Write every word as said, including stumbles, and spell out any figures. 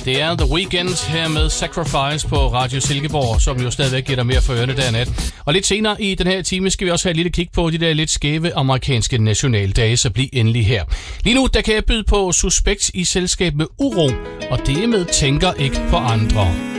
Det er The Weeknd her med Sacrifice på Radio Silkeborg, som jo stadigvæk giver dig mere for ørerne dag og nat. Og lidt senere i den her time skal vi også have et lille kig på de der lidt skæve amerikanske nationaldage, så bliv endelig her. Lige nu, der kan jeg byde på Suspekt i selskab med Uro, og det med Tænker ikke på andre.